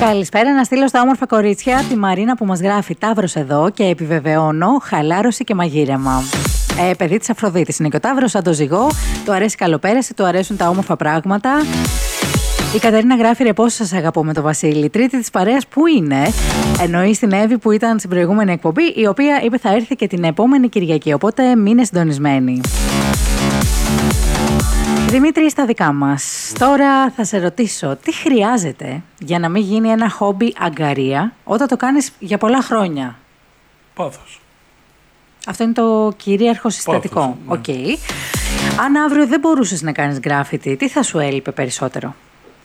Καλησπέρα, να στείλω στα όμορφα κορίτσια τη Μαρίνα που μας γράφει Ταύρος εδώ και επιβεβαιώνω χαλάρωση και μαγείρεμα. Παιδί της Αφροδίτης είναι και ο Ταύρος, σαν το ζυγό. Του αρέσει η καλοπέραση, του αρέσουν τα όμορφα πράγματα. Η Κατερίνα γράφει ρε πόσο σας αγαπώ με τον Βασίλη. Τρίτη της παρέας που είναι. Εννοεί στην Εύη που ήταν στην προηγούμενη εκπομπή, η οποία είπε θα έρθει και την επόμενη Κυριακή. Οπότε μείνε συντονισμένοι. Δημήτρη, στα δικά μας. Τώρα θα σε ρωτήσω, τι χρειάζεται για να μην γίνει ένα χόμπι αγκαρία όταν το κάνεις για πολλά χρόνια? Πάθος. Αυτό είναι το κυρίαρχο συστατικό. Πάθος, ναι. Αν αύριο δεν μπορούσες να κάνεις γκράφιτι, τι θα σου έλειπε περισσότερο?